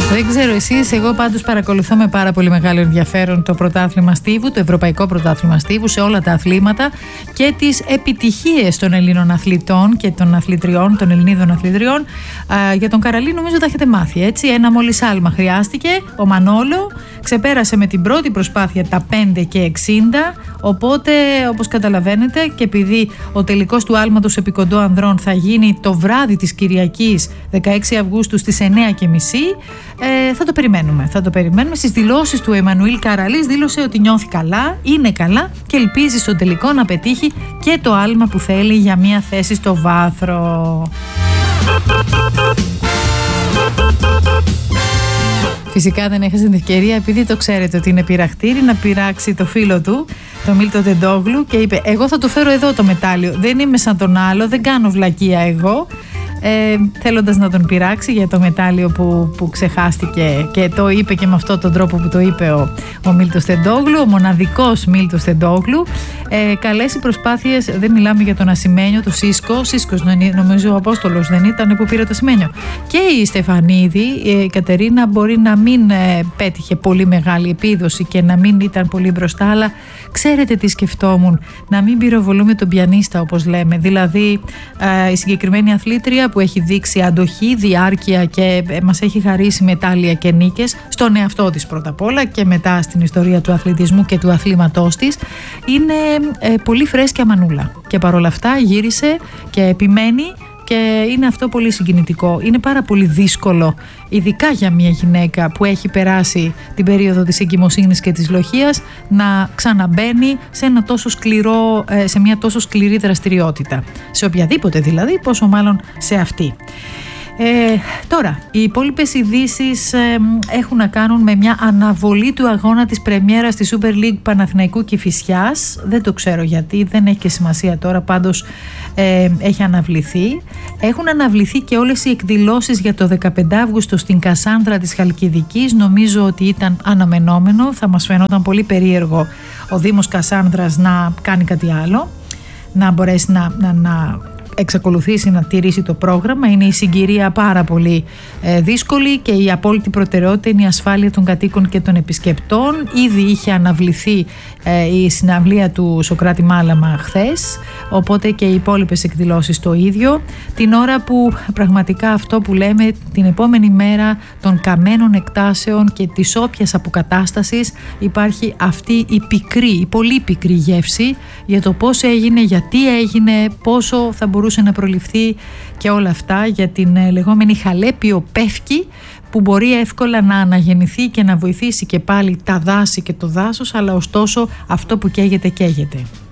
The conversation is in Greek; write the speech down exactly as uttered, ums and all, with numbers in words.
Δεν ξέρω εσείς, εγώ πάντως παρακολουθώ με πάρα πολύ μεγάλο ενδιαφέρον το πρωτάθλημα στίβου, το ευρωπαϊκό πρωτάθλημα στίβου σε όλα τα αθλήματα και τις επιτυχίες των Ελλήνων αθλητών και των αθλητριών, των Ελληνίδων αθλητριών. Α, για τον Καραλή νομίζω τα έχετε μάθει, έτσι. Ένα μόλις άλμα χρειάστηκε. Ο Μανόλο ξεπέρασε με την πρώτη προσπάθεια τα πέντε και εξήντα. Οπότε, όπως καταλαβαίνετε, και επειδή ο τελικός του άλματος επί κοντό ανδρών θα γίνει το βράδυ της Κυριακής δεκαέξι Αυγούστου στις εννιά και μισή, ε, θα το περιμένουμε. Θα το περιμένουμε. Στις δηλώσεις του Εμμανουήλ Καραλής δήλωσε ότι νιώθει καλά, είναι καλά και ελπίζει στο τελικό να πετύχει και το άλμα που θέλει για μια θέση στο βάθρο. Φυσικά δεν έχασε την ευκαιρία, επειδή το ξέρετε ότι είναι πειραχτήρι, να πειράξει το φίλο του, τον Μίλτο Τεντόγλου, και είπε: εγώ θα το φέρω εδώ το μετάλλιο. Δεν είμαι σαν τον άλλο, δεν κάνω βλακεία εγώ. Ε, θέλοντας να τον πειράξει για το μετάλλιο που, που ξεχάστηκε, και το είπε και με αυτόν τον τρόπο που το είπε ο, ο Μίλτος Τεντόγλου, ο μοναδικός Μίλτος Τεντόγλου. Ε, καλές οι προσπάθειες, δεν μιλάμε για τον Ασημένιο, το Σίσκο. Σίσκος νομίζω ο Απόστολος δεν ήταν που πήρε το Ασημένιο. Και η Στεφανίδη, η Κατερίνα, μπορεί να μην ε, πέτυχε πολύ μεγάλη επίδοση και να μην ήταν πολύ μπροστά, αλλά ξέρετε τι σκεφτόμουν? Να μην πυροβολούμε τον πιανίστα, όπως λέμε. Δηλαδή ε, η συγκεκριμένη αθλήτρια που έχει δείξει αντοχή, διάρκεια και μας έχει χαρίσει μετάλλια και νίκες στον εαυτό της πρώτα απ' όλα και μετά στην ιστορία του αθλητισμού και του αθλήματός της, είναι ε, πολύ φρέσκια μανούλα και παρόλα αυτά γύρισε και επιμένει. Και είναι αυτό πολύ συγκινητικό. Είναι πάρα πολύ δύσκολο, ειδικά για μια γυναίκα που έχει περάσει την περίοδο της εγκυμοσύνης και της λοχείας, να ξαναμπαίνει σε, ένα τόσο σκληρό, σε μια τόσο σκληρή δραστηριότητα. Σε οποιαδήποτε δηλαδή, πόσο μάλλον σε αυτή. Ε, τώρα, οι υπόλοιπες ειδήσεις ε, έχουν να κάνουν με μια αναβολή του αγώνα της πρεμιέρας της Super League Παναθηναϊκού Κηφισιάς. Δεν το ξέρω γιατί, δεν έχει και σημασία τώρα, πάντως ε, έχει αναβληθεί. Έχουν αναβληθεί και όλες οι εκδηλώσεις για το δεκαπέντε Αυγούστου στην Κασάνδρα της Χαλκιδικής. Νομίζω ότι ήταν αναμενόμενο, θα μας φαινόταν πολύ περίεργο ο Δήμος Κασάνδρας να κάνει κάτι άλλο, να μπορέσει να... να, να εξακολουθήσει να τηρήσει το πρόγραμμα. Είναι η συγκυρία πάρα πολύ ε, δύσκολη και η απόλυτη προτεραιότητα είναι η ασφάλεια των κατοίκων και των επισκεπτών. Ήδη είχε αναβληθεί ε, η συναυλία του Σωκράτη Μάλαμα χθες, οπότε και οι υπόλοιπες εκδηλώσεις το ίδιο. Την ώρα που πραγματικά αυτό που λέμε, την επόμενη μέρα των καμένων εκτάσεων και της όποιας αποκατάστασης, υπάρχει αυτή η πικρή, η πολύ πικρή γεύση για το πώς έγινε, γιατί έγινε, πόσο θα μπορούσε να προληφθεί και όλα αυτά, για την λεγόμενη Χαλέπιο Πεύκη, που μπορεί εύκολα να αναγεννηθεί και να βοηθήσει και πάλι τα δάση και το δάσος, αλλά ωστόσο αυτό που καίγεται καίγεται.